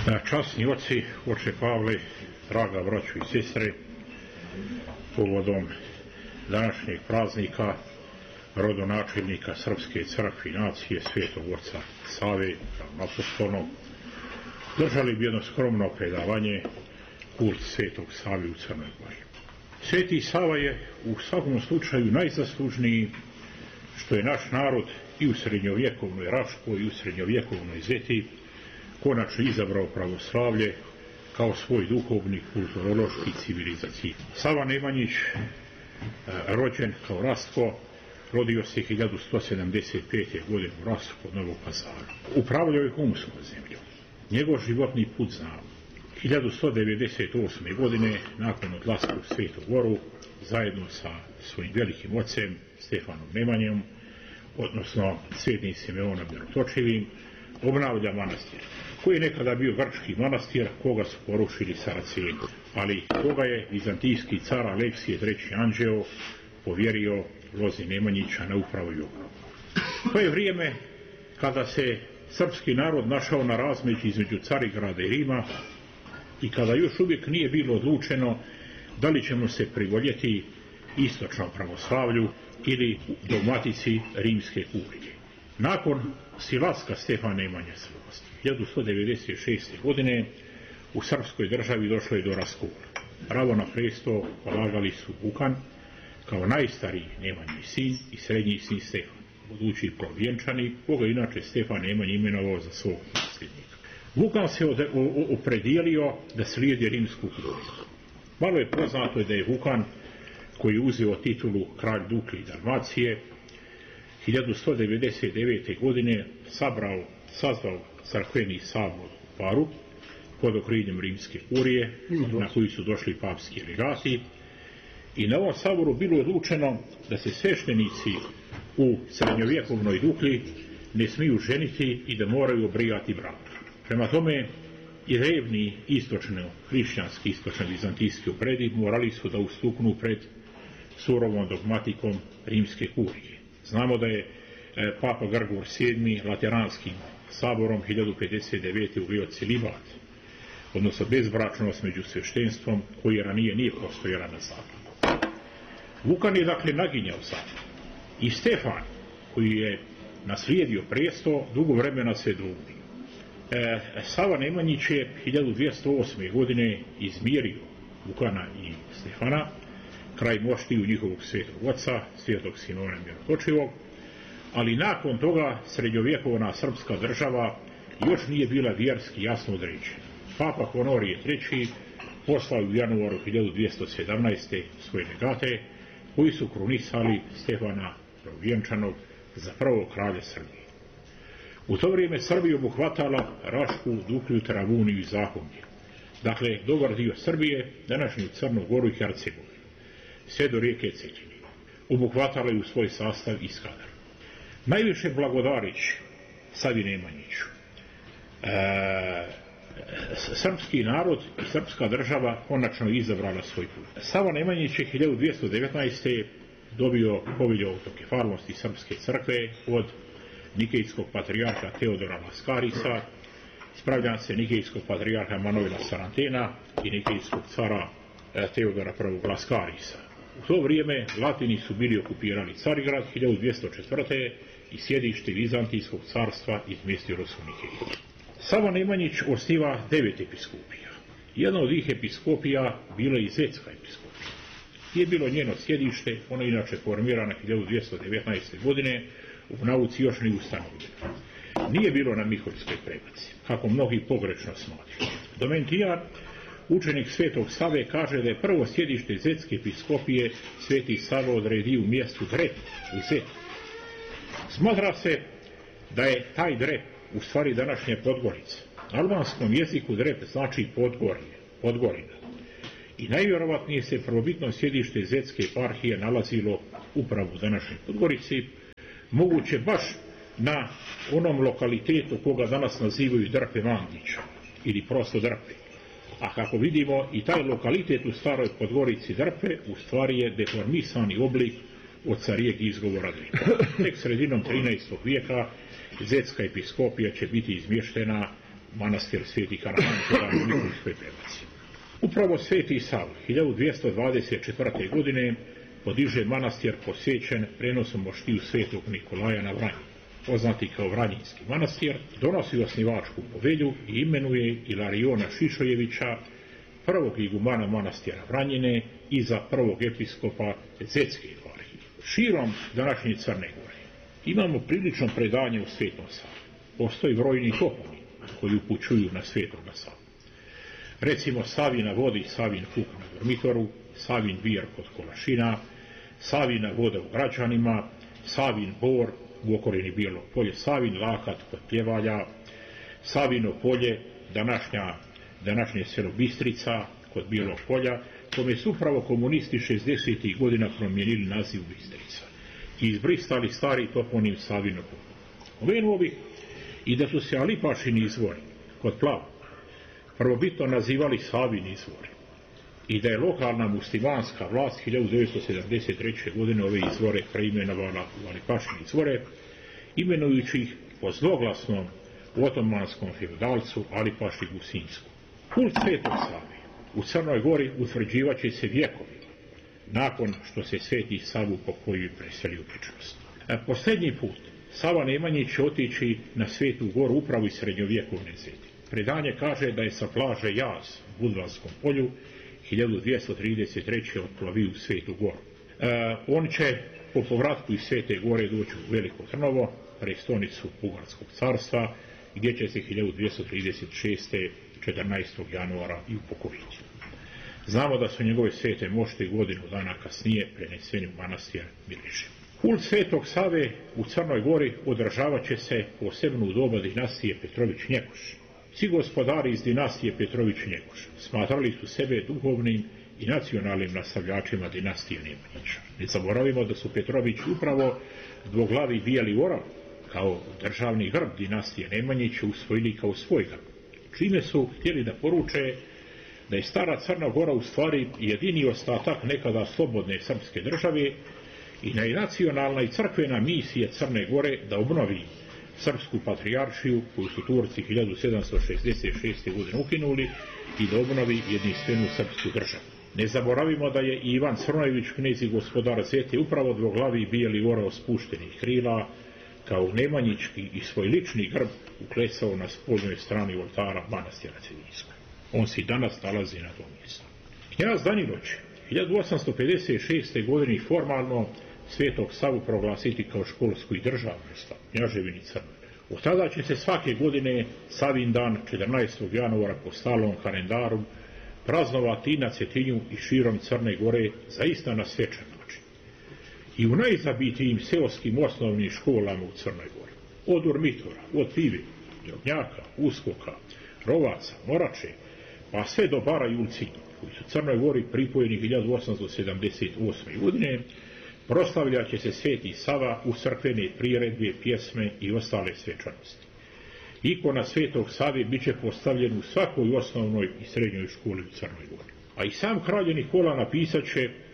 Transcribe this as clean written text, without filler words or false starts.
Časni oci, oče Pavle, draga braćo i sestre, povodom današnjeg praznika rodonačelnika Srpske crkve i nacije, svetog oca Save, apostolnog, držali bi jedno skromno predavanje kult svetog Save u Crnoj Gori. Sveti Sava je u svakom slučaju najzaslužniji što je naš narod i u srednjovjekovnoj Raškoj i u srednjovjekovnoj Zeti konačno izabrao pravoslavlje kao svoj duhovni, kulturološki, civilizaciji. Sava Nemanjić, rođen kao Rastko, rodio se 1175. godine u Rastku kod Novog Pazara. Upravljao je humskom zemljom. Njegov životni put znamo. 1198. godine, nakon odlaska u Svetu Goru, zajedno sa svojim velikim ocem Stefanom Nemanjom, odnosno svetim Simeonom Mirotočivim, obnavlja manastir, koji je nekada bio grčki manastir, koga su porušili Saraceni, ali koga je vizantijski car Aleksije III. Anđeo povjerio lozi Nemanjića na upravu i obnovu. To je vrijeme kada se srpski narod našao na razmeđi između Carigrada i Rima i kada još uvijek nije bilo odlučeno da li ćemo se privoljeti istočnom pravoslavlju ili dogmatici rimske kurije. Nakon silaska Stefana Nemanje s vlasti 1196. godine u srpskoj državi došlo je do raskola. Pravo na presto polagali su Vukan kao najstariji Nemanjin sin i srednji sin Stefan, budući provjenčani, koga inače Stefan Nemanji imenovao za svog nasljednika. Vukan se opredijelio da slijedi rimsku kuriju. Malo je poznato da je Vukan, koji je uzeo titulu kralj Duklji Dalmacije, 1199. godine sazvao crkveni sabor u Paru pod okriljem rimske kurije, na koji su došli papski legati, i na ovom saboru bilo odlučeno da se sveštenici u srednjovjekovnoj Duklji ne smiju ženiti i da moraju obrijati brak. Prema tome, i revni istočno-hrišćanski, istočno-vizantijski obredi morali su da ustuknu pred surovom dogmatikom rimske kurije. Znamo da je Papa Grgor VII. Lateranskim saborom 1059. uveo celibat, odnosno bezbračnost među sveštenstvom, koji ranije nije postojala na zapadu. Vukan je dakle naginjao zapad i Stefan, koji je naslijedio presto, dugo vremena se dvoumio. Sava Nemanjić je 1208. godine izmirio Vukana i Stefana kraj moštiju njihovog svetog oca, svetog Simeona Mirotočivog, ali nakon toga srednjovjekovna srpska država još nije bila vjerski jasno određena. Papa Honorije III. Poslao u januaru 1217. svoje legate, koji su krunisali Stefana Provjenčanog za prvog kralja Srbije. U to vrijeme Srbiju obuhvatala Rašku, Duklju, Travuniju i Zahumlje. Dakle, dobar dio Srbije, današnju Crnu Goru i Hercegovinu, sve do rijeke Cetinje. Obuhvatala je u svoj sastav i Skadar. Najviše blagodarići Savi Nemanjiću, srpski narod i srpska država konačno izabrala svoj put. Sava Nemanjić je 1219. dobio povelju autokefalnosti Srpske crkve od nikejskog patrijarha Teodora Laskarisa, ispravljam se nikejskog patrijarha Manuela Sarantena i nikejskog cara Teodora I. Laskarisa. U to vrijeme Latini su bili okupirali Carigrad 1204. i sjedište Vizantijskog carstva izmjestilo su Nikeju. Sava Nemanjić osniva 9 episkopija. Jedna od tih episkopija bila i Zetska episkopija. Je bilo njeno sjedište, ono je inače formirana 1219. godine, u nauci još nije ustanovljeno. Nije bilo na Miholjskoj prebaci, kako mnogi pogrešno smatraju. Domentijan, učenik svetog Save, kaže da je prvo sjedište Zetske episkopije sveti Sava odredio u mjestu Drep u Zetu. Smatra se da je taj Drep u stvari današnje Podgorica. Na albanskom jeziku Drep znači Podgorina. I najvjerovatnije se prvobitno sjedište Zetske eparhije nalazilo upravo u današnjoj Podgorici, moguće baš na onom lokalitetu koga danas nazivaju Drpe Mandića ili prosto Drpe. A kako vidimo, i taj lokalitet u staroj Podgorici Drpe u stvari je deformisani oblik od carijeg izgovora Drpe. Tek sredinom 13. vijeka Zetska episkopija će biti izmještena manastir Sveti Karaman u Nikolićkoj Pevaci. Upravo Sveti Sava 1224. godine podiže manastir posvećen prenosom moštiju Svetog Nikolaja na Vranje, poznati kao Vranjinski manastir, donosi osnivačku povelju i imenuje Ilariona Šišojevića, prvog igumana manastira Vranjine i za prvog episkopa Zetske eparhije. Širom današnje Crne Gore imamo prilično predanje u Svetom Savi. Postoji brojni toponi koji upućuju na Svetoga Savu. Recimo Savin na vodi, Savin Fuk na Dormitoru, Savin Vir kod Kolašina, Savina voda u Građanima, Savin Bor u okolini Bijelog polja, Savin Lakat kod Pjevalja, Savino polje, današnje selo Bistrica kod Bijelog polja, kome su upravo komunisti 60. godina promijenili naziv Bistrica i izbristali stari toponim Savino polje. Pomenuo bih i da su se Alipašini izvori kod Plava prvobitno nazivali Savini izvori i da je lokalna muslimanska vlast 1973. godine ove izvore preimenovala u Alipašini izvore, imenujući ih po zloglasnom otomanskom feudalcu Alipaši Gusinsku. Kult Svetog Save u Crnoj Gori utvrđivat će se vjekovima, nakon što se Sveti Savu pokoji i preseli u vječnost. Posljednji put Sava Nemanjić će otići na Svetu Goru upravo iz srednjovjekovne zeti. Predanje kaže da je sa plaže Jaz u Budvanskom polju 1233. otplovio u Svetu Goru. On će po povratku iz Svete Gore doći u Veliko Trnovo, prestonicu Bugarskog carstva, gdje će se 1236. 14. januara i upokojiti. Znamo da su njegove svete mošte godinu dana kasnije preneseni u manastir Miliže. Kult Svetog Save u Crnoj Gori održavat će se posebno u doba dinastije Petrović-Njegoš. Svi gospodari iz dinastije Petrović-Njegoš smatrali su sebe duhovnim i nacionalnim nastavljačima dinastije Nemanjića. Ne zaboravimo da su Petrović upravo dvoglavi bijeli orav kao državni grb dinastije Nemanjića usvojili kao svoj grb, čime su htjeli da poruče da je stara Crna Gora u stvari jedini ostatak nekada slobodne srpske države i da je nacionalna i crkvena misija Crne Gore da obnovi srpsku patrijaršiju koju su Turci 1766. godine ukinuli i da obnovi jedinstvenu srpsku državu. Ne zaboravimo da je Ivan Crnojević, knez i gospodar Zete, upravo dvoglavi bijeli orao spuštenih krila, kao Nemanjički i svoj lični grb uklesao na spoljnoj strani oltara manastira Cetinjskog. On se i danas nalazi na tom mjestu. Knjaz Daniloć 1856. godine formalno Svetog Savu proglasiti kao školsku i državnu slavu, Kneževini Crnoj. Od tada će se svake godine Savin dan 14. januara po stalnom kalendaru praznovati i na Cetinju i širom Crne Gore zaista na svečan način. I u najzabitijim seoskim osnovnim školama u Crnoj Gori. Od Dormitora, od Pive, Drobnjaka, Uskoka, Rovaca, Morače, pa sve do Bara i Ulcinja, koji su Crnoj Gori pripojeni 1878. godine, proslavljat će se Sveti Sava u crkvene priredbe, pjesme i ostale svečanosti. Ikona Svetog Save bit će postavljen u svakoj osnovnoj i srednjoj školi u Crnoj Gori. A i sam kralj Nikola napisat će